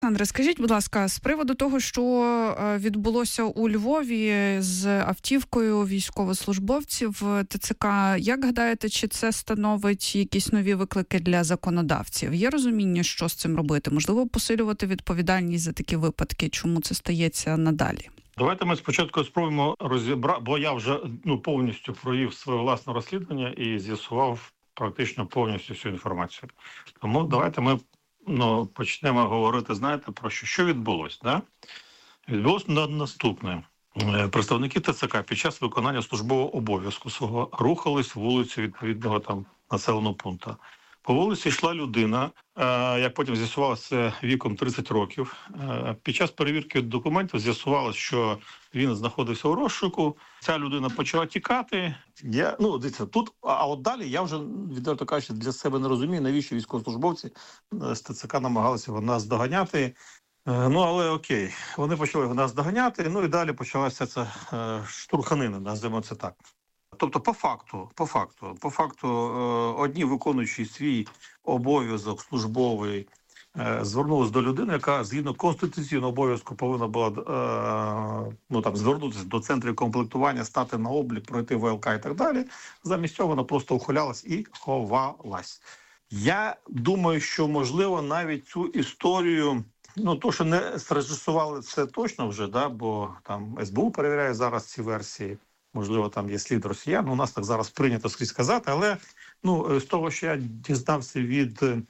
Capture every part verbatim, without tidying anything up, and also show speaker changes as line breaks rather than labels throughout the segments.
Андре, скажіть, будь ласка, з приводу того, що відбулося у Львові з автівкою військовослужбовців ТЦК, як гадаєте, чи це становить якісь нові виклики для законодавців? Є розуміння, що з цим робити? Можливо, посилювати відповідальність за такі випадки? Чому це стається надалі?
Давайте ми спочатку спробуємо розібрати, бо я вже ну, повністю провів своє власне розслідування і з'ясував практично повністю всю інформацію. Тому давайте ми ну, почнемо говорити, знаєте, про що, що відбулося. Да? Відбулося наступне. Представники ТЦК під час виконання службового обов'язку свого рухались вулицю відповідного там населеного пункту. По вулиці йшла людина, як потім з'ясувалося, віком тридцять років. Під час перевірки документів з'ясувалося, що він знаходився у розшуку. Ця людина почала тікати. Я, ну, дивіться, тут, а от далі я вже, відверто кажучи, для себе не розумію, навіщо військовослужбовці з ТЦК намагалися нас доганяти. Ну, але окей, вони почали нас доганяти, ну і далі почалася ця штурханина, називаємо це так. Тобто, по факту, по факту, по факту, одні виконуючи свій обов'язок службовий, звернулися до людини, яка згідно конституційного обов'язку повинна була ну, там, звернутися до центрів комплектування, стати на облік, пройти ВЛК і так далі. Замість цього вона просто ухилялась і ховалась. Я думаю, що, можливо, навіть цю історію, ну, то, що не зрежисували, це точно вже, да, бо там ес бе у перевіряє зараз ці версії. Можливо, там є слід росіян, у нас так зараз прийнято скрізь казати, але ну, з того, що я дізнався від е,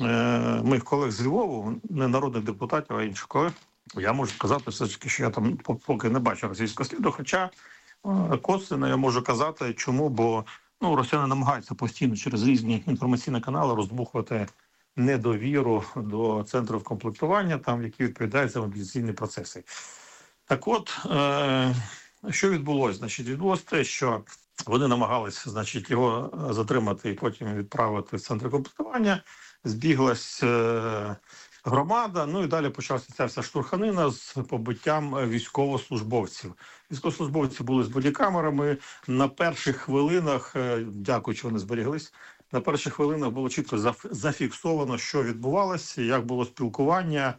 моїх колег з Львову, не народних депутатів, а інших колег, я можу сказати все ж таки, що я там поки не бачу російського сліду, хоча е, косвенно я можу казати, чому, бо ну, росіяни намагаються постійно через різні інформаційні канали роздмухувати недовіру до центрів комплектування, там, які відповідають за мобілізаційні процеси. Так от, е, що відбулося? Значить, відбулося те, що вони намагалися, значить, його затримати і потім відправити в центр комплектування. Збіглась е, громада, ну і далі почалася ця вся штурханина з побиттям військовослужбовців. Військовослужбовці були з бодікамерами. На перших хвилинах, е, дякуючи, вони зберіглись, на перших хвилинах було чітко зафіксовано, що відбувалося, як було спілкування.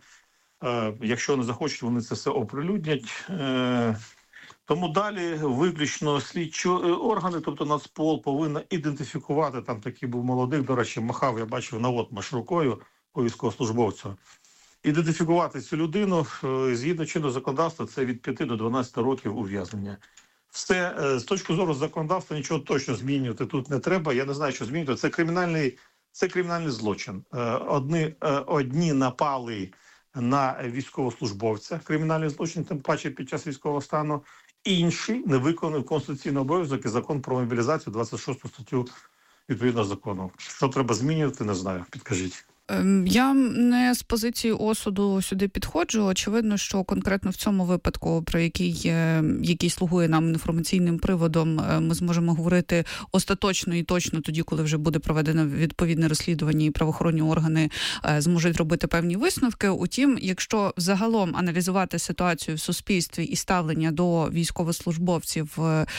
Е, якщо вони захочуть, вони це все оприлюднять. Е, Тому далі виключно слідчі органи, тобто Нацпол, повинна ідентифікувати, там такий був молодик, до речі, махав, я бачив, наводмаш рукою по військовослужбовцю. Ідентифікувати цю людину, згідно чинного законодавства, це від п'яти до дванадцяти років ув'язнення. Все, з точки зору законодавства, нічого точно змінювати тут не треба, я не знаю, що змінювати. Це кримінальний, це кримінальний злочин. Одні, одні напали на військовослужбовця, кримінальний злочин, тим паче під час військового стану, інші не виконали конституційний обов'язок і закон про мобілізацію, двадцять шосту статтю відповідного закону. Що треба змінювати, не знаю, підкажіть.
Я не з позиції осуду сюди підходжу. Очевидно, що конкретно в цьому випадку, про який, який слугує нам інформаційним приводом, ми зможемо говорити остаточно і точно тоді, коли вже буде проведено відповідне розслідування і правоохоронні органи зможуть робити певні висновки. Утім, якщо загалом аналізувати ситуацію в суспільстві і ставлення до військовослужбовців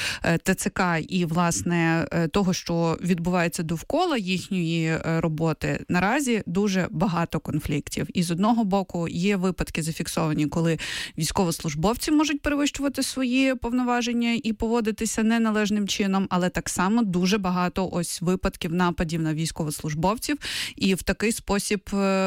ТЦК і, власне, того, що відбувається довкола їхньої роботи, наразі дуже багато конфліктів. І з одного боку є випадки зафіксовані, коли військовослужбовці можуть перевищувати свої повноваження і поводитися неналежним чином, але так само дуже багато ось випадків нападів на військовослужбовців і в такий спосіб,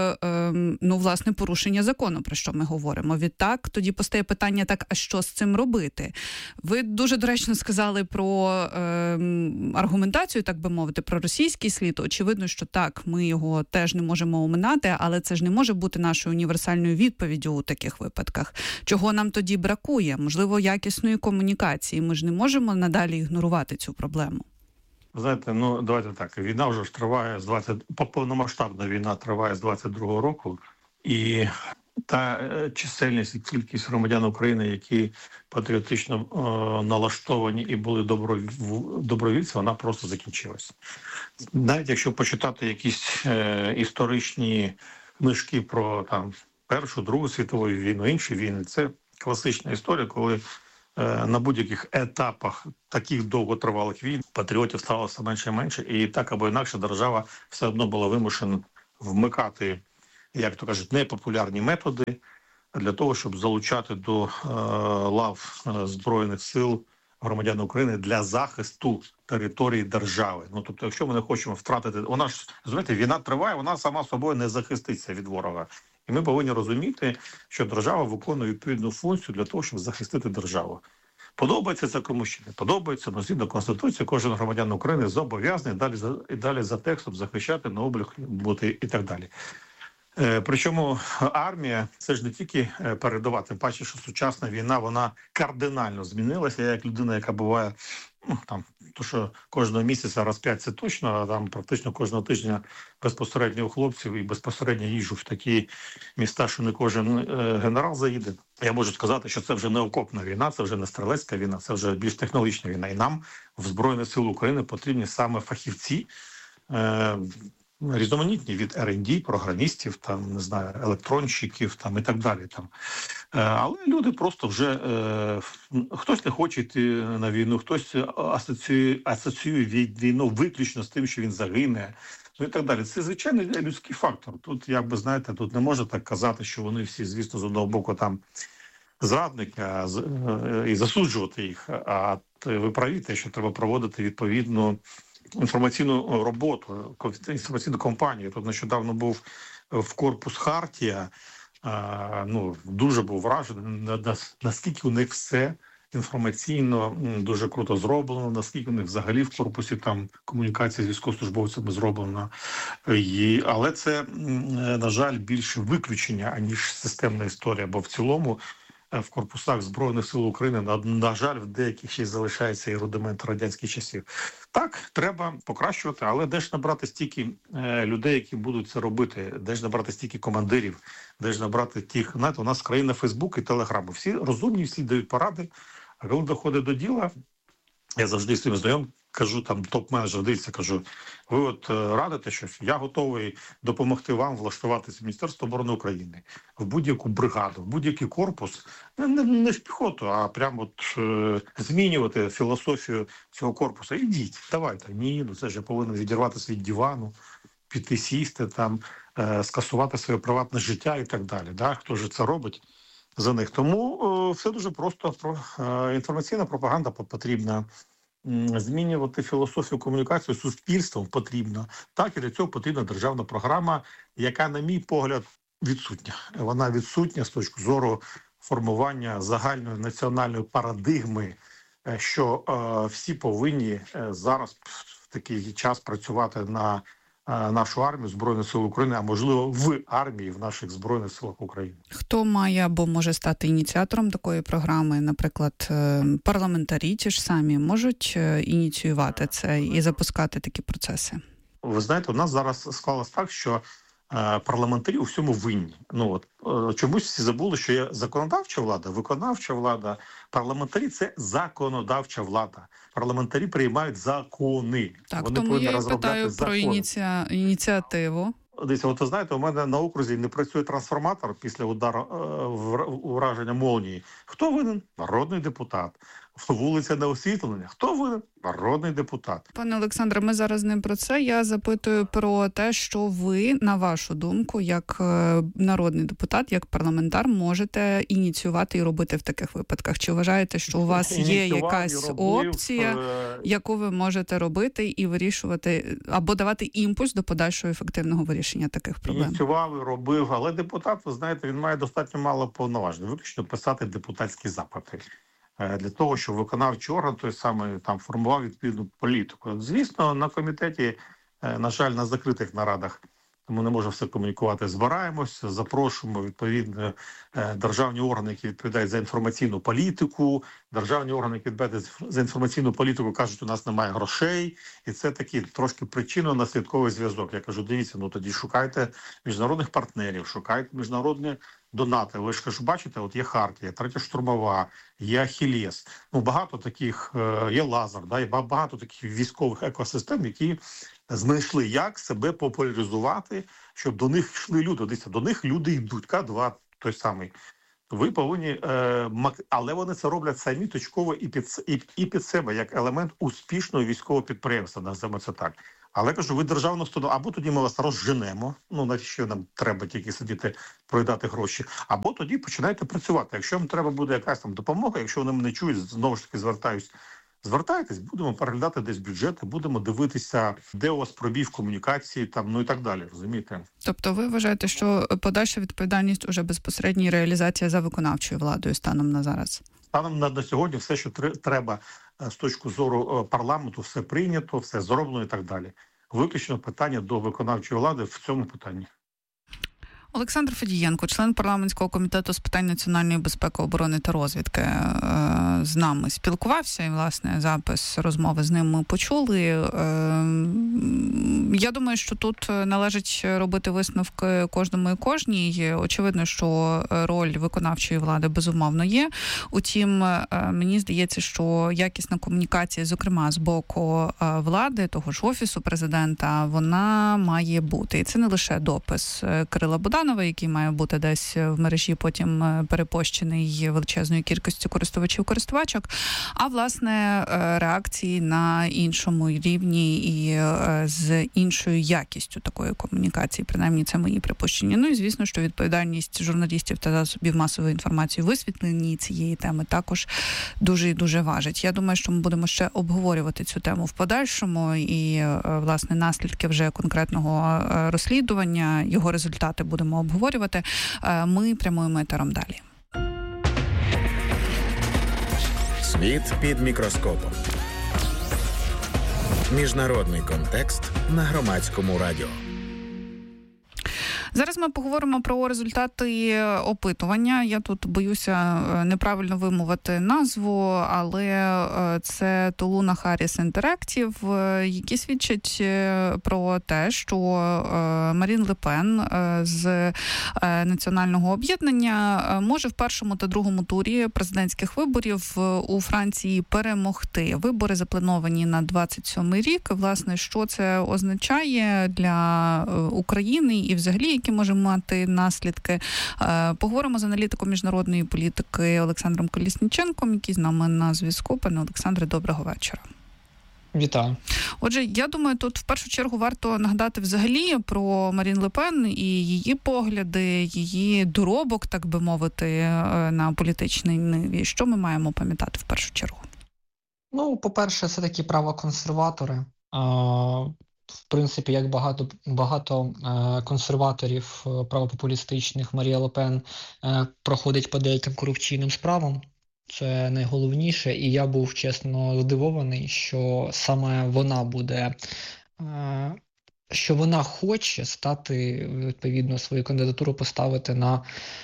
ну, власне, порушення закону, про що ми говоримо. Відтак, тоді постає питання так, а що з цим робити? Ви дуже доречно сказали про е, аргументацію, так би мовити, про російський слід. Очевидно, що так, ми його теж не можемо оминати, але це ж не може бути нашою універсальною відповіддю у таких випадках. Чого нам тоді бракує? Можливо, якісної комунікації. Ми ж не можемо надалі ігнорувати цю проблему.
Знаєте, ну давайте так, війна вже ж триває з двадцять повномасштабна війна триває з двадцять другого року, і та чисельність і кількість громадян України, які патріотично е, налаштовані і були добровільці, вона просто закінчилась. Навіть якщо почитати якісь е, історичні книжки про там Першу, Другу світову війну, інші війни, це класична історія, коли е, на будь-яких етапах таких довготривалих війн патріотів сталося менше і менше, і так або інакше держава все одно була вимушена вмикати як то кажуть, непопулярні методи для того, щоб залучати до е, лав е, Збройних сил громадян України для захисту території держави. Ну, тобто, якщо ми не хочемо втратити, вона ж, розумієте, війна триває, вона сама собою не захиститься від ворога. І ми повинні розуміти, що держава виконує відповідну функцію для того, щоб захистити державу. Подобається це комусь чи не подобається, но згідно Конституції кожен громадян України зобов'язаний далі за і далі за текстом захищати, на облік бути і так далі. Е, причому армія це ж не тільки передова, тим паче, що сучасна війна вона кардинально змінилася. Я як людина, яка буває, ну там то, що кожного місяця раз п'ять це точно, а там практично кожного тижня безпосередньо у хлопців і безпосередньо їжджу в такі міста, що не кожен е, генерал заїде. Я можу сказати, що це вже не окопна війна, це вже не стрілецька війна, це вже більш технологічна війна. І нам в Збройних сил України потрібні саме фахівці, е, різноманітні від ер енд ді, програмістів, там не знаю, електронщиків, там і так далі. Там, е, але люди просто вже е, хтось не хоче йти на війну, хтось асоціює, асоціює війну виключно з тим, що він загине. Ну і так далі. Це звичайний людський фактор. Тут, як би знаєте, тут не можна так казати, що вони всі, звісно, з одного боку там зрадники а, і засуджувати їх. А ви праві, те, що треба проводити відповідну інформаційну роботу, інформаційну кампанію. Тут нещодавно був в корпус Хартія, а, ну, дуже був вражений, наскільки у них все інформаційно дуже круто зроблено, наскільки у них взагалі в корпусі там комунікація з військовослужбовцями зроблена. І, але це, на жаль, більше виключення, аніж системна історія, бо в цілому в корпусах Збройних сил України, на, на жаль, в деяких ще й залишається і рудимент радянських часів. Так, треба покращувати, але де ж набрати стільки е, людей, які будуть це робити, де ж набрати стільки командирів, де ж набрати тих, знаєте, у нас країна Фейсбук і Телеграму. Всі розумні, всі дають поради, а коли доходить до діла, я завжди з цим знайом, кажу, там топ-менеджер, дивіться, кажу, ви от радите щось, я готовий допомогти вам влаштуватися в Міністерство оборони України, в будь-яку бригаду, в будь-який корпус, не, не, не в піхоту, а прямо от е, змінювати філософію цього корпусу. Ідіть, давайте. Ні, ну це ж я повинен відірватися від дивану, піти сісти, там, е, скасувати своє приватне життя і так далі. Да? Хто ж це робить за них? Тому е, все дуже просто. Про, е, інформаційна пропаганда потрібна. Змінювати філософію комунікації з суспільством потрібно. Так, і для цього потрібна державна програма, яка, на мій погляд, відсутня. Вона відсутня з точки зору формування загальної національної парадигми, що е, всі повинні е, зараз в такий час працювати на е, нашу армію, Збройних сил України, а можливо в армії, в наших Збройних силах України.
Хто має або може стати ініціатором такої програми? Наприклад, парламентарі ті ж самі можуть ініціювати це і запускати такі процеси?
Ви знаєте, у нас зараз склалось так, що е, парламентарі у всьому винні. Ну от е, чомусь всі забули, що є законодавча влада, виконавча влада. Парламентарі – це законодавча влада. Парламентарі приймають закони.
Так,
Вони
тому я
розробляти
питаю
закони.
про ініція... ініціативу.
Дивіться, от ви знаєте, у мене на окрузі не працює трансформатор після удару е, ураження молнії. Хто винен? Народний депутат. Вулиця не освітлення. Хто винен? Народний депутат.
Пане Олександре, ми зараз не про це. Я запитую про те, що ви, на вашу думку, як народний депутат, як парламентар, можете ініціювати і робити в таких випадках. Чи вважаєте, що у вас є якась робив, опція, яку ви можете робити і вирішувати, або давати імпульс до подальшого ефективного вирішення таких проблем?
Ініціював, робив, але депутат, ви знаєте, він має достатньо мало повноважень. Виключно писати депутатські запити. Для того, щоб виконавчий орган той самий там формував відповідну політику. Звісно, на комітеті, на жаль, на закритих нарадах, тому не можемо все комунікувати. Збираємося, запрошуємо відповідно державні органи, які відповідають за інформаційну політику. Державні органи, які відповідають за інформаційну політику, кажуть, у нас немає грошей. І це такий трошки причинно-наслідковий зв'язок. Я кажу, дивіться, ну тоді шукайте міжнародних партнерів, шукайте міжнародні донати. Ви ж кажу, бачите, от є Хартія, Третя штурмова, є Ахілес. Ну, багато таких, є Лазар, да, є багато таких військових екосистем, які знайшли, як себе популяризувати, щоб до них йшли люди. Дивіться, до них люди йдуть. К два той самий. Ви повинні, е, але вони це роблять самі точково і під, і, і під себе, як елемент успішного військового підприємства, називаємо це так. Але кажу, ви державну установу, або тоді ми вас розженемо, ну навіщо нам треба тільки сидіти, проїдати гроші, або тоді починайте працювати. Якщо вам треба буде якась там допомога, якщо вони мене чують, знову ж таки звертаюсь, звертайтесь, будемо переглядати десь бюджети, будемо дивитися, де у вас пробій в комунікації, там, ну і так далі, розумієте?
Тобто ви вважаєте, що подальша відповідальність уже безпосередньо реалізація за виконавчою владою станом на зараз?
Станом на, на сьогодні все, що треба з точки зору парламенту, все прийнято, все зроблено і так далі. Виключно питання до виконавчої влади в цьому питанні.
Олександр Федієнко, член парламентського комітету з питань національної безпеки, оборони та розвідки, з нами спілкувався, і, власне, запис розмови з ним ми почули. Я думаю, що тут належить робити висновки кожному і кожній. Очевидно, що роль виконавчої влади безумовно є. Утім, мені здається, що якісна комунікація, зокрема, з боку влади, того ж Офісу Президента, вона має бути. І це не лише допис Кирила Буданова, який має бути десь в мережі потім перепощений величезною кількістю користувачів-користувачок, а, власне, реакції на іншому рівні і з іншою якістю такої комунікації. Принаймні, це мої припущення. Ну і, звісно, що відповідальність журналістів та засобів масової інформації у висвітленні цієї теми також дуже і дуже важить. Я думаю, що ми будемо ще обговорювати цю тему в подальшому і, власне, наслідки вже конкретного розслідування, його результати будемо обговорювати. Ми прямуємо етером далі.
Світ під мікроскопом. Міжнародний контекст на Громадському радіо.
Зараз ми поговоримо про результати опитування. Я тут боюся неправильно вимовити назву, але це Толуна Харріс Interactive, які свідчать про те, що Марін Ле Пен з Національного об'єднання може в першому та другому турі президентських виборів у Франції перемогти. Вибори заплановані на двадцять сьомий рік. Власне, що це означає для України і взагалі, які може мати наслідки. Поговоримо з аналітиком міжнародної політики Олександром Колісніченком, який з нами на зв'язку. Пане Олександре, доброго вечора.
Вітаю.
Отже, я думаю, тут в першу чергу варто нагадати взагалі про Марін Ле Пен і її погляди, її доробок, так би мовити, на політичній ниві. Що ми маємо пам'ятати в першу чергу?
Ну, по-перше, це такі правоконсерватори. В принципі, як багато, багато е, консерваторів е, правопопулістичних, Марія Ле Пен е, проходить по деяким корупційним справам. Це найголовніше. І я був, чесно, здивований, що саме вона буде, е, що вона хоче стати, відповідно, свою кандидатуру поставити на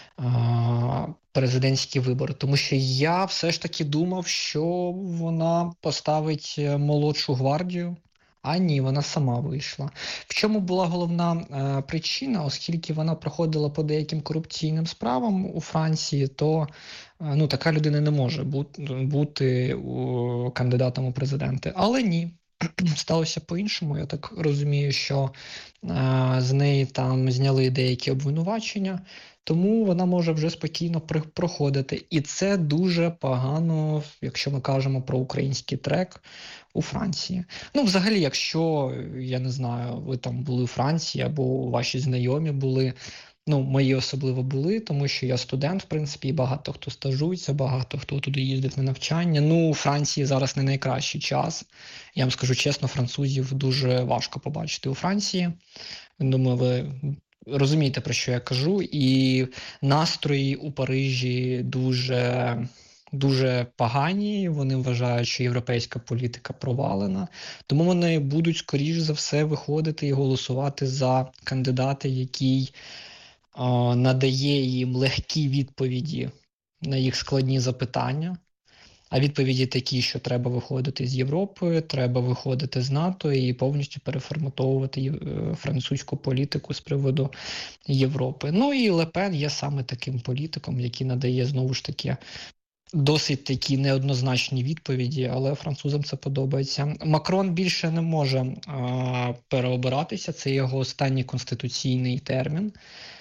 е, президентські вибори. Тому що я все ж таки думав, що вона поставить молодшу гвардію. А ні, вона сама вийшла. В чому була головна е, причина? Оскільки вона проходила по деяким корупційним справам у Франції, то е, ну, така людина не може бути, бути о, кандидатом у президенти. Але ні, сталося по-іншому. Я так розумію, що е, з неї там зняли деякі обвинувачення, тому вона може вже спокійно проходити. І це дуже погано, якщо ми кажемо про український трек у Франції. Ну, взагалі, якщо, я не знаю, ви там були у Франції або ваші знайомі були, ну, мої особливо були, тому що я студент, в принципі, і багато хто стажується, багато хто туди їздив на навчання. Ну, у Франції зараз не найкращий час. Я вам скажу чесно, французів дуже важко побачити у Франції. Думаю, ви розумієте, про що я кажу. І настрої у Парижі дуже... дуже погані, вони вважають, що європейська політика провалена, тому вони будуть, скоріш за все, виходити і голосувати за кандидата, який о, надає їм легкі відповіді на їх складні запитання, а відповіді такі, що треба виходити з Європи, треба виходити з НАТО і повністю переформатовувати французьку політику з приводу Європи. Ну і Ле Пен є саме таким політиком, який надає, знову ж таки, досить такі неоднозначні відповіді, але французам це подобається. Макрон більше не може а, переобиратися, це його останній конституційний термін.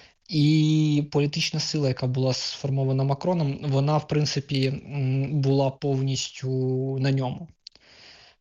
І політична сила, яка була сформована Макроном, вона, в принципі, була повністю на ньому.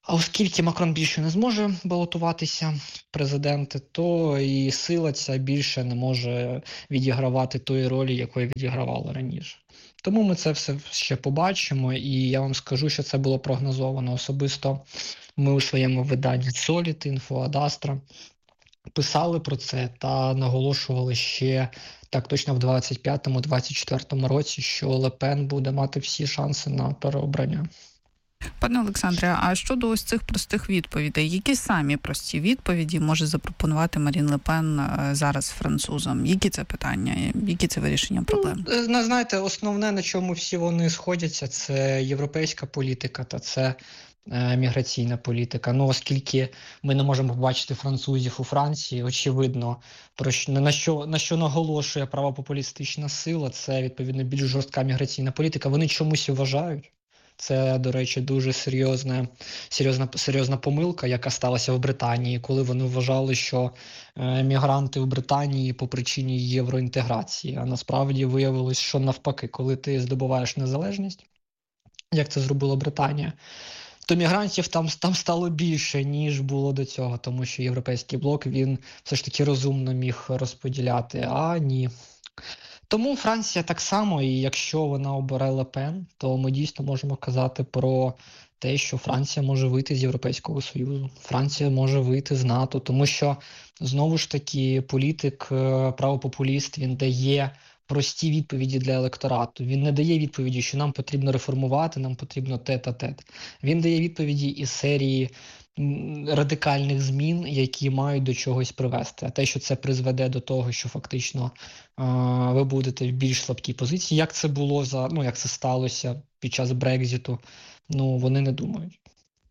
А оскільки Макрон більше не зможе балотуватися в президенти, то і сила ця більше не може відігравати тої ролі, якої відігравала раніше. Тому ми це все ще побачимо, і я вам скажу, що це було прогнозовано. Особисто ми у своєму виданні Solid Info, Ad Astra писали про це та наголошували ще так точно в двадцять п'ятому - двадцять четвертому році, що Ле Пен буде мати всі шанси на переобрання.
Пане Олександре, а щодо ось цих простих відповідей, які самі прості відповіді може запропонувати Марін Ле Пен зараз французам? Які це питання, які це вирішення проблем?
Ну, знаєте, основне, на чому всі вони сходяться, це європейська політика та це е, міграційна політика. Ну, оскільки ми не можемо побачити французів у Франції, очевидно, про що, на, що, на що наголошує правопопулістична сила, це, відповідно, більш жорстка міграційна політика. Вони чомусь вважають, це, до речі, дуже серйозна, серйозна, серйозна помилка, яка сталася в Британії, коли вони вважали, що е, мігранти в Британії по причині євроінтеграції. А насправді виявилось, що навпаки, коли ти здобуваєш незалежність, як це зробила Британія, то мігрантів там, там стало більше, ніж було до цього, тому що європейський блок, він все ж таки розумно міг розподіляти, а ні. Тому Франція так само, і якщо вона обере Ле Пен, то ми дійсно можемо казати про те, що Франція може вийти з Європейського Союзу, Франція може вийти з НАТО, тому що, знову ж таки, політик, правопопуліст, він дає прості відповіді для електорату. Він не дає відповіді, що нам потрібно реформувати, нам потрібно те-та-те. Він дає відповіді із серії радикальних змін, які мають до чогось привести. А те, що це призведе до того, що фактично е- ви будете в більш слабкій позиції, як це було за, ну, як це сталося під час Брекзиту, ну, вони не думають.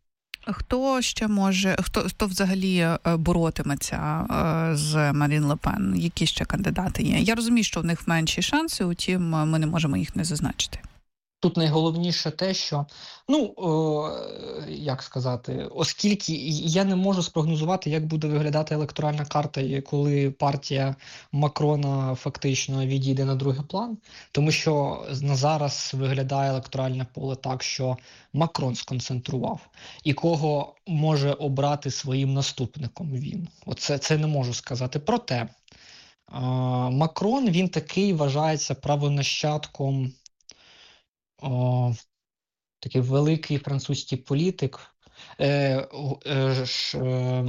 Хто ще може, хто, хто взагалі боротиметься з Марін Ле Пен? Які ще кандидати є? Я розумію, що в них менші шанси, утім, ми не можемо їх не зазначити.
Тут найголовніше те, що, ну, о, як сказати, оскільки я не можу спрогнозувати, як буде виглядати електоральна карта, коли партія Макрона фактично відійде на другий план, тому що на зараз виглядає електоральне поле так, що Макрон сконцентрував, і кого може обрати своїм наступником він. Оце це не можу сказати. Проте, Макрон, він такий вважається правонащадком, О, такий великий французький політик е, е, ш, е,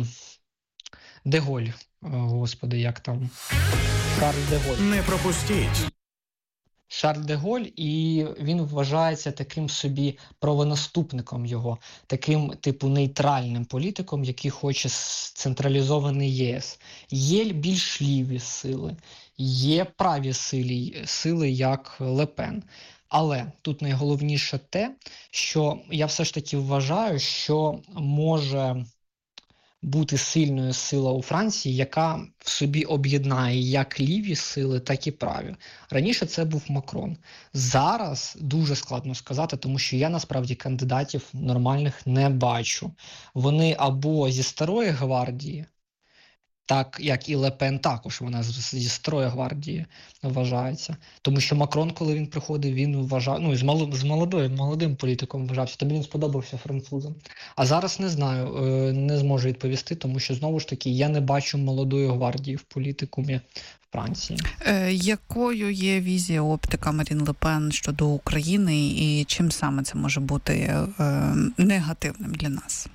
Де Голь, е, господи, як там, Шарль де Голь.
Не пропустіть.
Шарль де Голь, і він вважається таким собі правонаступником його, таким типу нейтральним політиком, який хоче централізований ЄС. Є більш ліві сили, є праві сили, сили як Ле Пен. Але тут найголовніше те, що я все ж таки вважаю, що може бути сильною сила у Франції, яка в собі об'єднає як ліві сили, так і праві. Раніше це був Макрон. Зараз дуже складно сказати, тому що я насправді кандидатів нормальних не бачу. Вони або зі старої гвардії, так як і Ле Пен також, вона зі старої гвардії вважається. Тому що Макрон, коли він приходив, він вважав, ну, з, мал, з молодим, молодим політиком вважався, тобі він сподобався французам. А зараз не знаю, не зможу відповісти, тому що, знову ж таки, я не бачу молодої гвардії в політикумі Франції.
Е, якою є візія, оптика Марін Ле Пен щодо України і чим саме це може бути е, негативним для нас?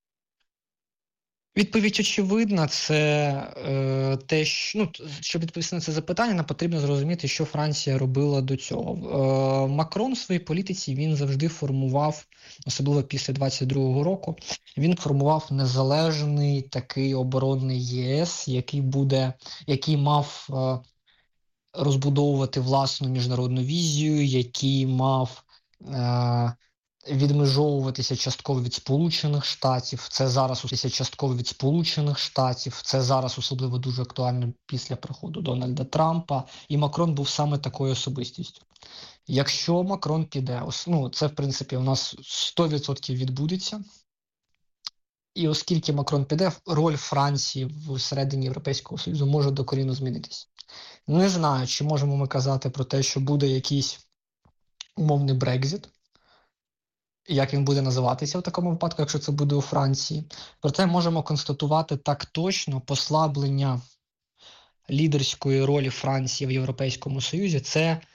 Відповідь очевидна, це е, те, що, ну, щоб відповісти на це запитання, нам потрібно зрозуміти, що Франція робила до цього. Е, Макрон в своїй політиці, він завжди формував, особливо після двадцять другого року, він формував незалежний такий оборонний ЄС, який буде, який мав е, розбудовувати власну міжнародну візію, який мав е, відмежовуватися частково від Сполучених Штатів. Це зараз усі частково від Сполучених Штатів. Це зараз особливо дуже актуально після приходу Дональда Трампа. І Макрон був саме такою особистістю. Якщо Макрон піде, ну, це, в принципі, у нас сто відсотків відбудеться. І оскільки Макрон піде, роль Франції всередині Європейського Союзу може докорінно змінитися. Не знаю, чи можемо ми казати про те, що буде якийсь умовний Брекзит, як він буде називатися в такому випадку, якщо це буде у Франції. Проте можемо констатувати так точно послаблення лідерської ролі Франції в Європейському Союзі – це